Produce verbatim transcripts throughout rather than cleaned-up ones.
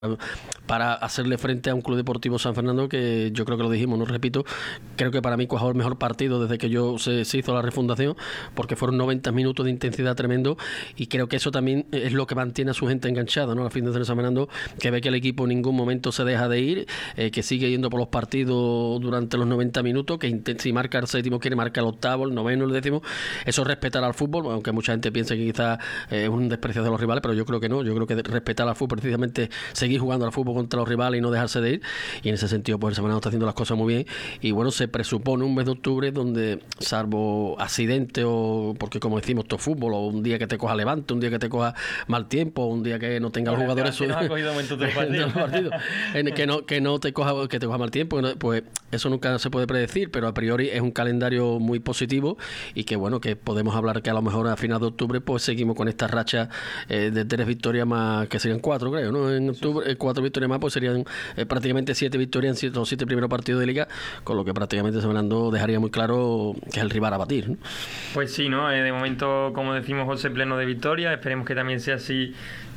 para hacerle frente a un Club Deportivo San Fernando que yo creo que lo dijimos, no repito, creo que para mí cuajó el mejor partido desde que yo se, se hizo la refundación, porque fueron noventa minutos de intensidad tremendo, y creo que eso también es lo que mantiene a su gente enganchada, ¿no? La fin de San Fernando, que ve que el equipo en ningún momento se deja de ir, eh, que sigue yendo por los partidos durante los noventa minutos, que si marca el séptimo quiere marcar el octavo, el noveno, el décimo. Eso es respetar al fútbol, aunque mucha gente piense que quizás eh, es un desprecio de los rivales, pero yo creo que no, yo creo que respetar al fútbol, precisamente seguir jugando al fútbol contra los rivales y no dejarse de ir, y en ese sentido pues el San Fernando está haciendo las cosas muy bien, y bueno, se presupone un mes de octubre donde, salvo accidente o porque como decimos todo fútbol, o un día que te coja levante, un día que te coja mal tiempo, un día que no tenga los jugadores que, ha cogido momentos del partido. partido, en el que no que no te coja que te coja mal tiempo, pues eso nunca se puede predecir, pero a priori es un calendario muy positivo, y que bueno, que podemos hablar que a lo mejor a final de octubre pues seguimos con esta racha eh, de tres victorias más, que serían cuatro, creo, ¿no? En octubre, sí. eh, cuatro victorias más, pues serían eh, prácticamente siete victorias en siete, los siete primeros partidos de liga, con lo que prácticamente San Fernando dejaría muy claro que es el rival a batir, ¿no? Pues sí, ¿no? Eh, de momento, como decimos, José, pleno de victoria, esperemos que también sea así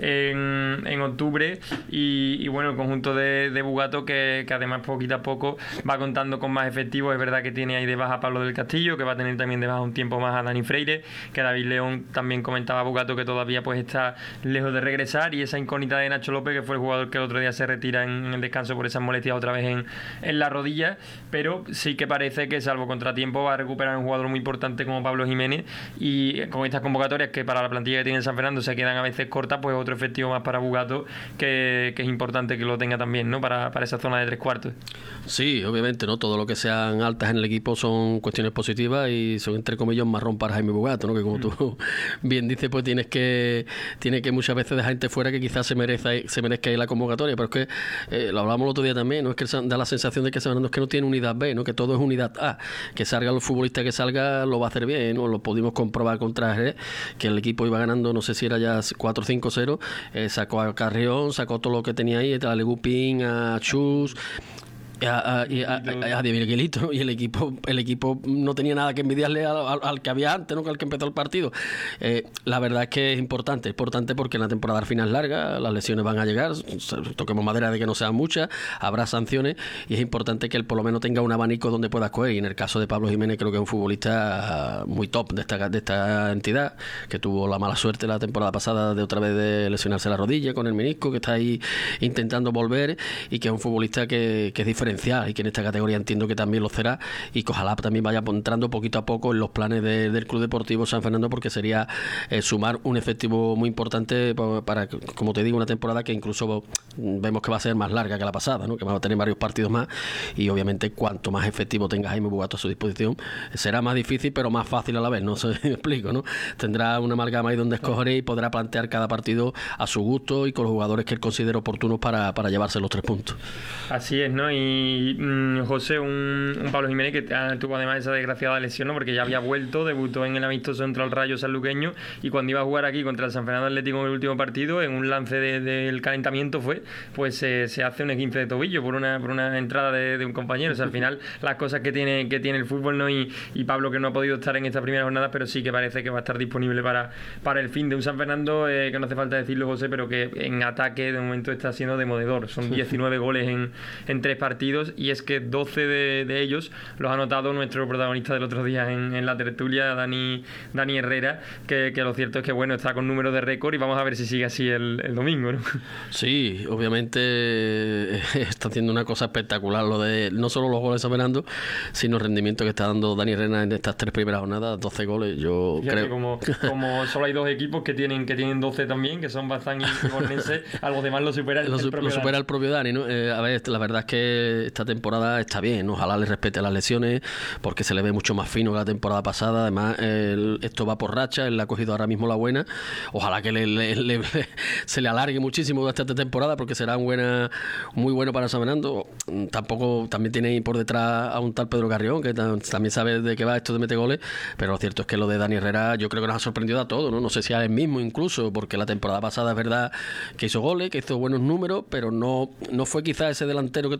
en, en octubre, y, y bueno, el conjunto de, de Bugato que, que además poquito a poco va contando con más efectivos. Es verdad que tiene ahí de baja a Pablo del Castillo, que va a tener también de baja un tiempo más a Dani Freire, que David León también comentaba a Bugato que todavía pues está lejos de regresar, y esa incógnita de Nacho López, que fue el jugador que el otro día se retira en, en el descanso por esas molestias otra vez en, en la rodilla, pero sí que parece que salvo contratiempo va a recuperar un jugador muy importante como Pablo Jiménez, y con estas convocatorias que para la plantilla que tiene San Fernando se quedan a veces cortas, pues otro efectivo más para Bugato que, que es importante que lo tenga también, ¿no? Para, para esa zona de tres cuartos. Sí, obviamente, ¿no? Todo lo que sean altas en el equipo son cuestiones positivas, y son entre comillas marrón para Jaime Bugato, ¿no? Que como mm. tú bien dices, pues tienes que tiene que muchas veces dejar gente fuera que quizás se merezca se merezca ir la convocatoria, pero es que eh, lo hablamos el otro día también, no es que da la sensación de que San Fernando es que no tiene unidad B, ¿no? Que todo es unidad A, que salga el futbolista que salga lo va a hacer bien, ¿no? Lo pudimos comprobar contra Jerez, que el equipo iba ganando, no sé si era ya cuatro cinco cero, eh, sacó a Carrión, sacó todo lo que tenía ahí, a Legupín, a Chus, a, a, a, a, a Miguelito, y el equipo el equipo no tenía nada que envidiarle al, al, al que había antes, ¿no? Al que empezó el partido. Eh, la verdad es que es importante, es importante porque la temporada al final es larga, las lesiones van a llegar, toquemos madera de que no sean muchas, habrá sanciones, y es importante que él por lo menos tenga un abanico donde pueda escoger, y en el caso de Pablo Jiménez creo que es un futbolista muy top de esta, de esta entidad, que tuvo la mala suerte la temporada pasada de otra vez de lesionarse la rodilla con el menisco, que está ahí intentando volver, y que es un futbolista que, que es diferente, y que en esta categoría entiendo que también lo será, y que ojalá también vaya entrando poquito a poco en los planes de, del Club Deportivo San Fernando, porque sería eh, sumar un efectivo muy importante para, para, como te digo, una temporada que incluso vemos que va a ser más larga que la pasada, ¿no? Que va a tener varios partidos más, y obviamente cuanto más efectivo tenga Jaime Bugato a su disposición, será más difícil pero más fácil a la vez, no sé si me explico, ¿no? Tendrá una amalgama ahí donde escoger y podrá plantear cada partido a su gusto y con los jugadores que él considere oportunos para, para llevarse los tres puntos. Así es, ¿no? Y Y mmm, José, un, un Pablo Jiménez que tuvo además esa desgraciada lesión, ¿no? Porque ya había vuelto, debutó en el amistoso contra el Rayo sanluqueño, y cuando iba a jugar aquí contra el San Fernando Atlético en el último partido, en un lance del de, de calentamiento fue, pues eh, se hace un esguince de tobillo por una por una entrada de, de un compañero. O sea, al final las cosas que tiene que tiene el fútbol, ¿no? Y, y Pablo, que no ha podido estar en esta primera jornada, pero sí que parece que va a estar disponible para, para el fin de un San Fernando, eh, que no hace falta decirlo, José, pero que en ataque de momento está siendo demoledor. Son diecinueve goles en, en tres partidos, y es que doce de, de ellos los ha anotado nuestro protagonista del otro día en, en la tertulia, Dani, Dani Herrera, que, que lo cierto es que bueno, está con números de récord, y vamos a ver si sigue así el, el domingo, ¿no? Sí, obviamente eh, está haciendo una cosa espectacular lo de no solo los goles San Fernando, sino el rendimiento que está dando Dani Herrera en estas tres primeras jornadas, doce goles. Yo Fíjate, creo como, como solo hay dos equipos que tienen que tienen doce también, que son Bazán y Bornense, a los demás lo supera el, lo, el propio lo supera Dani. el propio Dani, ¿no? Eh, a ver, la verdad es que esta temporada está bien, ¿no? Ojalá le respete las lesiones, porque se le ve mucho más fino que la temporada pasada. Además, el, esto va por racha, él ha cogido ahora mismo la buena. Ojalá que le, le, le, se le alargue muchísimo esta temporada, porque será un buena, muy bueno para San Fernando. Tampoco, también tiene ahí por detrás a un tal Pedro Carrión, que también sabe de qué va esto de meter goles, pero lo cierto es que lo de Dani Herrera yo creo que nos ha sorprendido a todos, ¿no? No sé si a él mismo incluso, porque la temporada pasada es verdad que hizo goles, que hizo buenos números, pero no, no fue quizás ese delantero que todo el mundo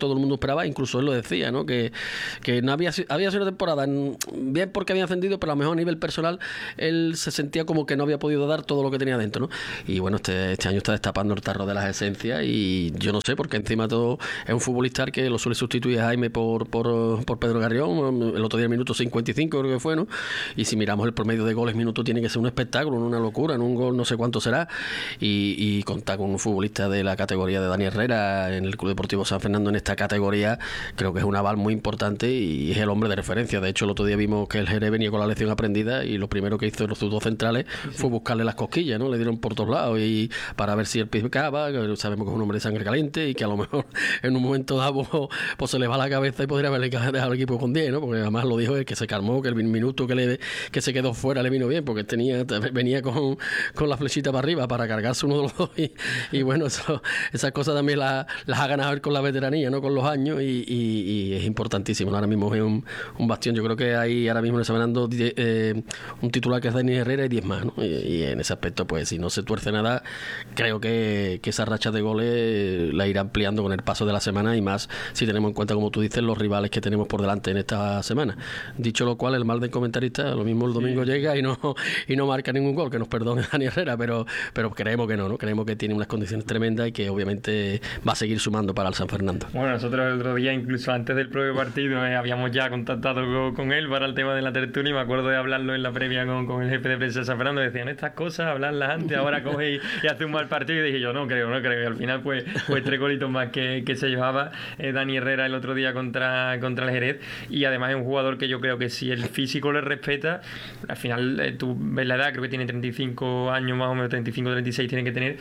esperaba, incluso él lo decía, ¿no? Que, que no había, había sido una temporada bien porque había ascendido, pero a lo mejor a nivel personal él se sentía como que no había podido dar todo lo que tenía dentro, ¿no? Y bueno, este, este año está destapando el tarro de las esencias y yo no sé, porque encima todo es un futbolista que lo suele sustituir a Jaime por, por, por Pedro Carrión, el otro día el minuto cincuenta y cinco creo que fue, ¿no? Y si miramos el promedio de goles minuto tiene que ser un espectáculo, una locura, en un gol no sé cuánto será, y, y contar con un futbolista de la categoría de Dani Herrera en el Club Deportivo San Fernando en esta categoría, creo que es un aval muy importante y es el hombre de referencia. De hecho, el otro día vimos que el Jerez venía con la lección aprendida y lo primero que hizo los sus dos centrales fue buscarle las cosquillas, ¿no? Le dieron por todos lados y para ver si él picaba, que sabemos que es un hombre de sangre caliente y que a lo mejor en un momento dado pues, pues se le va la cabeza y podría haberle dejado el equipo con diez, ¿no? Porque además lo dijo él, que se calmó, que el minuto que le que se quedó fuera le vino bien, porque tenía venía con, con la flechita para arriba para cargarse uno de los dos y, y bueno, eso, esas cosas también las, las ha ganado él con la veteranía, ¿no? Con los años y, y, y es importantísimo. Ahora mismo es un, un bastión. Yo creo que hay ahora mismo en el San Fernando eh, un titular que es Dani Herrera y diez más, ¿no? Y, y en ese aspecto, pues si no se tuerce nada, creo que, que esa racha de goles la irá ampliando con el paso de la semana y más si tenemos en cuenta, como tú dices, los rivales que tenemos por delante en esta semana. Dicho lo cual, el mal del comentarista, lo mismo el domingo sí. llega y no y no marca ningún gol, que nos perdone Dani Herrera, pero, pero creemos que no, ¿no? Creemos que tiene unas condiciones tremendas y que obviamente va a seguir sumando para el San Fernando. Bueno, nosotros el otro día, incluso antes del propio partido, eh, habíamos ya contactado con, con él para el tema de la tertulia y me acuerdo de hablarlo en la previa con, con el jefe de prensa de San Fernando. Decían estas cosas, hablarlas antes, ahora coge y, y hace un mal partido. Y dije yo, no creo, no creo. Y al final, pues, pues tres golitos más que, que se llevaba eh, Dani Herrera el otro día contra, contra el Jerez. Y además es un jugador que yo creo que si el físico le respeta, al final eh, tú ves la edad, creo que tiene treinta y cinco años más o menos, treinta y cinco, treinta y seis tiene que tener.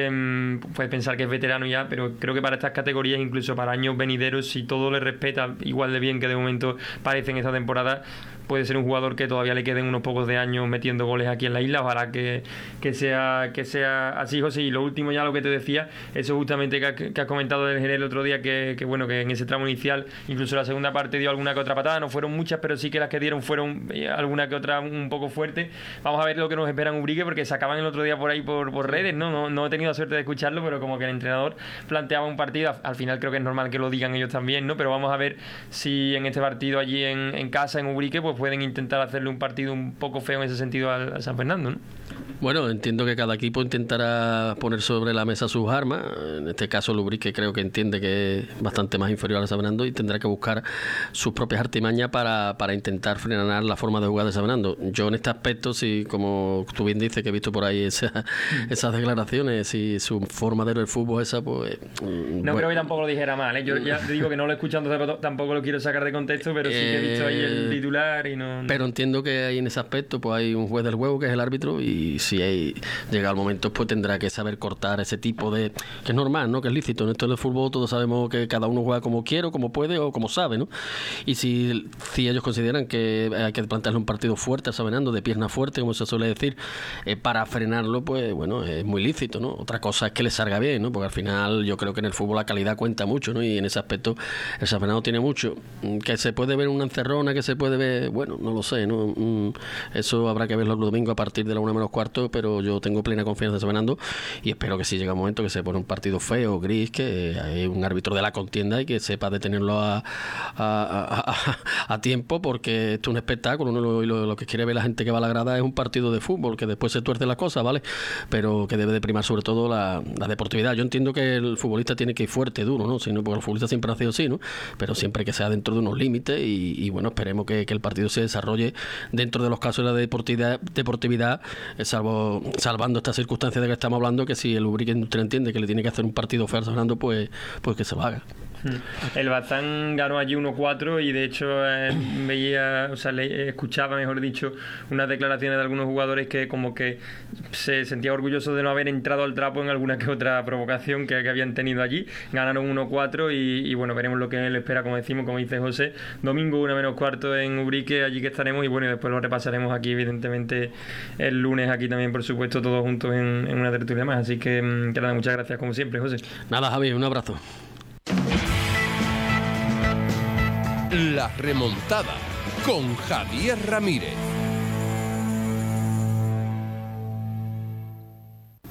Eh, puedes pensar que es veterano ya, pero creo que para estas categorías, incluso para años venideros, si todo le respeta igual de bien que de momento parece en esta temporada, puede ser un jugador que todavía le queden unos pocos de años metiendo goles aquí en la isla. Ojalá que, que sea que sea así, José. Y lo último ya, lo que te decía, eso justamente que, ha, que has comentado del Jerez el otro día, que, que bueno, que en ese tramo inicial, incluso la segunda parte dio alguna que otra patada, no fueron muchas, pero sí que las que dieron fueron eh, alguna que otra un poco fuerte. Vamos a ver lo que nos espera en Ubrique, porque se acaban el otro día por ahí por, por redes, ¿no? ¿no? No he tenido la suerte de escucharlo, pero como que el entrenador planteaba un partido, al final creo que es normal que lo digan ellos también, ¿no? Pero vamos a ver si en este partido allí en, en casa, en Ubrique, pues pueden intentar hacerle un partido un poco feo en ese sentido al, al San Fernando, ¿no? Bueno, entiendo que cada equipo intentará poner sobre la mesa sus armas. En este caso, el Ubrique creo que entiende que es bastante más inferior al San Fernando y tendrá que buscar sus propias artimañas para, para intentar frenar la forma de jugar de San Fernando. Yo en este aspecto, sí, como tú bien dices, que he visto por ahí esa, esas declaraciones y su forma de ver el fútbol esa, pues... No bueno. creo que tampoco lo dijera mal, ¿eh? Yo ya te digo que no lo he escuchado, entonces tampoco lo quiero sacar de contexto, pero sí que he visto ahí el titular y no... Pero entiendo que ahí en ese aspecto pues hay un juez del juego que es el árbitro y si hay, llega el momento pues tendrá que saber cortar ese tipo de... que es normal, ¿no? Que es lícito. En esto del fútbol todos sabemos que cada uno juega como quiere, como puede o como sabe, ¿no? Y si, si ellos consideran que hay que plantearle un partido fuerte al San Fernando, de pierna fuerte, como se suele decir, eh, para frenarlo, pues bueno, es muy lícito, ¿no? Otra cosa es que le salga bien, ¿no? Porque al final yo creo que en el fútbol la calidad cuenta mucho, ¿no? Y en ese aspecto el San Fernando tiene mucho. Que se puede ver una encerrona, que se puede ver, bueno, no lo sé, ¿no? Eso habrá que verlo el domingo a partir de la una menos cuarto, pero yo tengo plena confianza en San Fernando y espero que si llega un momento que se pone un partido feo, gris, que hay un árbitro de la contienda y que sepa detenerlo a, a, a, a, a tiempo, porque esto es un espectáculo, ¿no? Lo, lo, lo que quiere ver la gente que va a la grada es un partido de fútbol, que después se tuerce las cosas, ¿vale? Pero que debe de primar sobre todo la, la deportividad. Yo entiendo que el futbolista tiene que ir fuerte, duro, ¿no? Sino porque el futbolista siempre ha sido así, ¿no? Pero siempre que sea dentro de unos límites y, y bueno, esperemos que, que el partido se desarrolle dentro de los casos de la deportividad, deportividad eh, salvo salvando estas circunstancias de que estamos hablando, que si el Ubrique entiende que le tiene que hacer un partido feo a Fernando, pues, pues que se lo haga. El Bazán ganó allí uno cuatro y de hecho eh, veía, o sea, le, escuchaba, mejor dicho, unas declaraciones de algunos jugadores que como que se sentía orgulloso de no haber entrado al trapo en alguna que otra provocación que, que habían tenido allí. Ganaron uno cuatro y, y bueno, veremos lo que le espera, como decimos, como dice José. Domingo una menos cuarto en Ubrique, allí que estaremos y bueno, y después lo repasaremos aquí evidentemente el lunes, aquí también por supuesto todos juntos en, en una tertulia más. Así que, que nada, muchas gracias como siempre, José. Nada, Javi, un abrazo. La remontada con Javier Ramírez.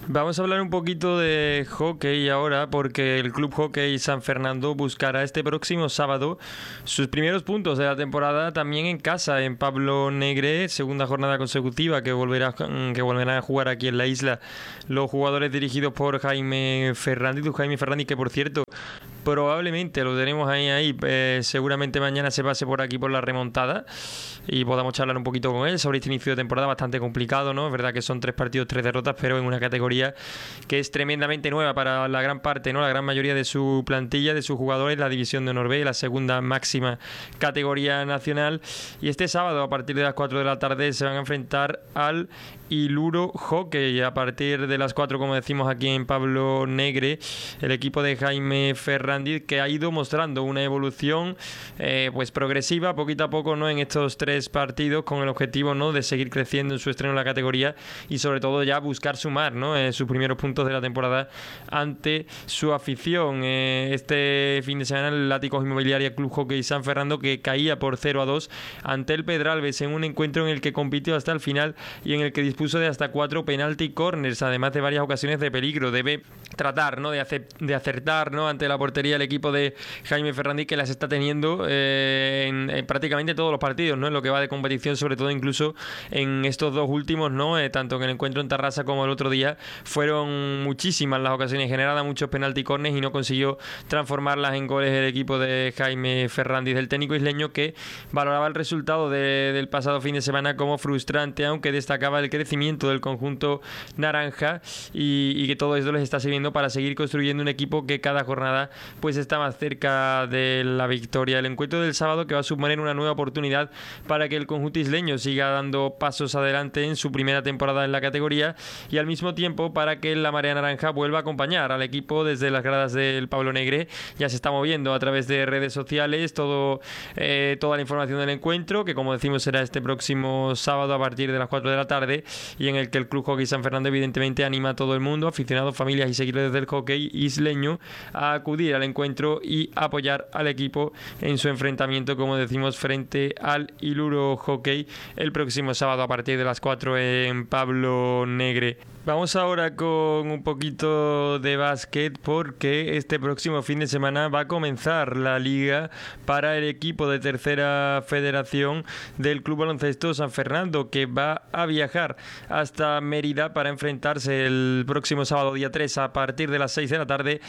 Vamos a hablar un poquito de hockey ahora, porque el Club Hockey San Fernando buscará este próximo sábado sus primeros puntos de la temporada también en casa, en Pablo Negre, segunda jornada consecutiva que volverá que volverán a jugar aquí en la isla los jugadores dirigidos por Jaime Fernández, Jaime Fernández que por cierto probablemente lo tenemos ahí, ahí eh, seguramente mañana se pase por aquí por la remontada y podamos charlar un poquito con él sobre este inicio de temporada bastante complicado, ¿no? Es verdad que son tres partidos, tres derrotas, pero en una categoría que es tremendamente nueva para la gran parte, ¿no? La gran mayoría de su plantilla, de sus jugadores, la división de honor B, la segunda máxima categoría nacional. Y este sábado, a partir de las cuatro de la tarde, se van a enfrentar al Iluro Hockey. A partir de las cuatro, como decimos aquí en Pablo Negre, el equipo de Jaime Fernández, que ha ido mostrando una evolución eh, pues progresiva, poquito a poco, ¿no? En estos tres partidos, con el objetivo, ¿no? De seguir creciendo en su estreno en la categoría y sobre todo ya buscar sumar, ¿no? Eh, sus primeros puntos de la temporada ante su afición. Eh, este fin de semana el Látigos Inmobiliaria Club Hockey San Fernando, que caía por cero a dos ante el Pedralbes en un encuentro en el que compitió hasta el final y en el que dispuso de hasta cuatro penalti corners, además de varias ocasiones de peligro. Debe tratar, ¿no? de, hacer, de acertar, ¿no? ante la portería el equipo de Jaime Fernández, que las está teniendo eh, en, en prácticamente todos los partidos, ¿no? En lo que va de competición, sobre todo incluso en estos dos últimos, ¿no? Eh, tanto en el encuentro en Tarrasa como el otro día, fueron muchísimas las ocasiones generadas, muchos penalti corners, y no consiguió transformarlas en goles el equipo de Jaime Fernández, del técnico isleño, que valoraba el resultado de, del pasado fin de semana como frustrante, aunque destacaba el crecimiento del conjunto naranja y, y que todo esto les está sirviendo para seguir construyendo un equipo que cada jornada pues está más cerca de la victoria. El encuentro del sábado, que va a suponer una nueva oportunidad para que el conjunto isleño siga dando pasos adelante en su primera temporada en la categoría, y al mismo tiempo para que la marea naranja vuelva a acompañar al equipo desde las gradas del Pablo Negre. Ya se está moviendo a través de redes sociales todo, eh, toda la información del encuentro, que como decimos será este próximo sábado a partir de las cuatro de la tarde, y en el que el Club Hockey San Fernando evidentemente anima a todo el mundo, aficionados, familias y seguidores del hockey isleño, a acudir al encuentro y apoyar al equipo en su enfrentamiento, como decimos, frente al Iluro Hockey el próximo sábado a partir de las cuatro en Pablo Negre. Vamos ahora con un poquito de básquet, porque este próximo fin de semana va a comenzar la liga para el equipo de tercera federación del Club Baloncesto San Fernando, que va a viajar hasta Mérida para enfrentarse el próximo sábado día tres a partir de las seis de la tarde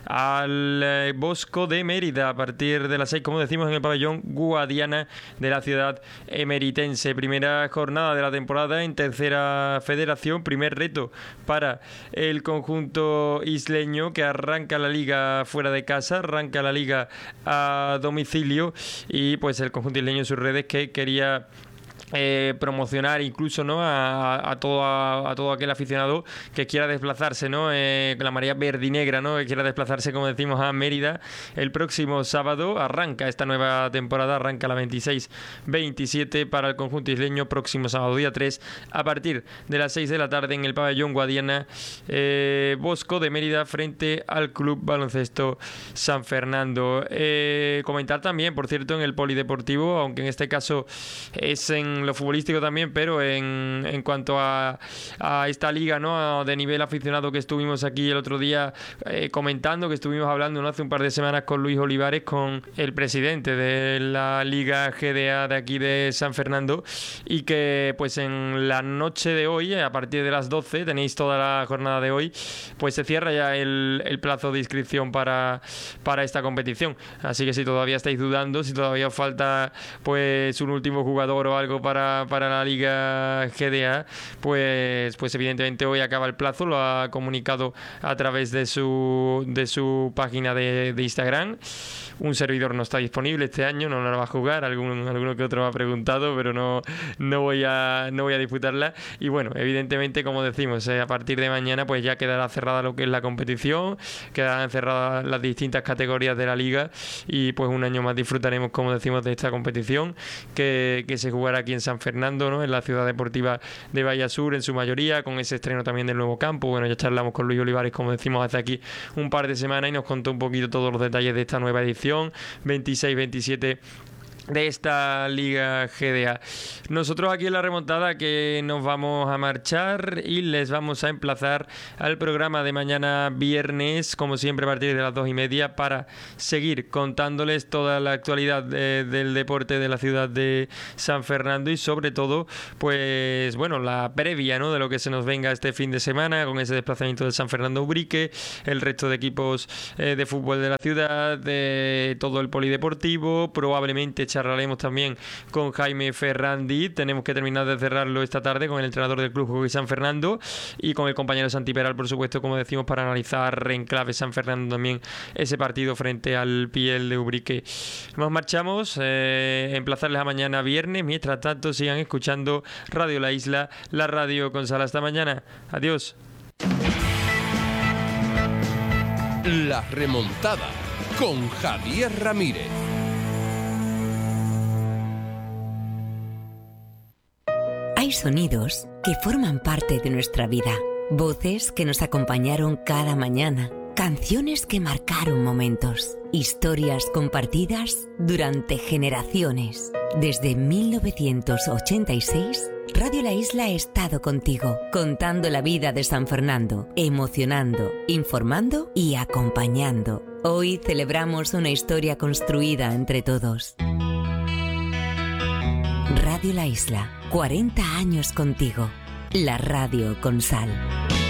al eh, Bosco de Mérida, a partir de las seis, como decimos, en el pabellón Guadiana de la ciudad emeritense. Primera jornada de la temporada en tercera federación, primer reto para el conjunto isleño, que arranca la liga fuera de casa, arranca la liga a domicilio, y pues el conjunto isleño en sus redes que quería Eh, promocionar incluso, ¿no? a, a, todo, a, a todo aquel aficionado que quiera desplazarse, ¿no? Eh, con la marea verde y negra, ¿no? Que quiera desplazarse, como decimos, a Mérida el próximo sábado. Arranca esta nueva temporada, arranca la veintiséis veintisiete para el conjunto isleño, próximo sábado día tres a partir de las seis de la tarde en el pabellón Guadiana, eh, Bosco de Mérida, frente al Club Baloncesto San Fernando. Eh, comentar también, por cierto, en el polideportivo, aunque en este caso es en lo futbolístico también, pero en, en cuanto a, a esta liga, ¿no? De nivel aficionado, que estuvimos aquí el otro día eh, comentando, que estuvimos hablando, ¿no? Hace un par de semanas con Luis Olivares, con el presidente de la Liga G D A de aquí de San Fernando, y que pues en la noche de hoy, a partir de las doce, tenéis toda la jornada de hoy, pues se cierra ya el, el plazo de inscripción para, para esta competición. Así que si todavía estáis dudando, si todavía os falta pues un último jugador o algo para, para la Liga G D A, pues, pues evidentemente hoy acaba el plazo, lo ha comunicado a través de su, de su página de, de Instagram. Un servidor no está disponible este año, no la va a jugar, algún, alguno que otro me ha preguntado, pero no, no, voy a, no voy a disputarla. Y bueno, evidentemente, como decimos, eh, a partir de mañana pues ya quedará cerrada lo que es la competición, quedarán cerradas las distintas categorías de la liga, y pues un año más disfrutaremos, como decimos, de esta competición que, que se jugará aquí en San Fernando, ¿no? En la ciudad deportiva de Vallasur en su mayoría, con ese estreno también del nuevo campo. Bueno, ya charlamos con Luis Olivares, como decimos, hace aquí un par de semanas, y nos contó un poquito todos los detalles de esta nueva edición veintiséis veintisiete de esta Liga G D A. Nosotros aquí en La Remontada que nos vamos a marchar y les vamos a emplazar al programa de mañana viernes, como siempre a partir de las dos y media, para seguir contándoles toda la actualidad de, del deporte de la ciudad de San Fernando y sobre todo, pues bueno, la previa, ¿no?, de lo que se nos venga este fin de semana con ese desplazamiento de San Fernando Ubrique, el resto de equipos eh, de fútbol de la ciudad, de todo el polideportivo, probablemente charlaremos también con Jaime Ferrandi. Tenemos que terminar de cerrarlo esta tarde con el entrenador del Club Hockey San Fernando y con el compañero Santi Peral, por supuesto, como decimos, para analizar en clave San Fernando también ese partido frente al Piel de Ubrique. Nos marchamos, eh, emplazarles a mañana viernes. Mientras tanto, sigan escuchando Radio La Isla, la radio con Sala. Hasta mañana. Adiós. La Remontada con Javier Ramírez. Hay sonidos que forman parte de nuestra vida, voces que nos acompañaron cada mañana, canciones que marcaron momentos, historias compartidas durante generaciones. Desde mil novecientos ochenta y seis, Radio La Isla ha estado contigo, contando la vida de San Fernando, emocionando, informando y acompañando. Hoy celebramos una historia construida entre todos. Radio La Isla, cuarenta años contigo. La radio con sal.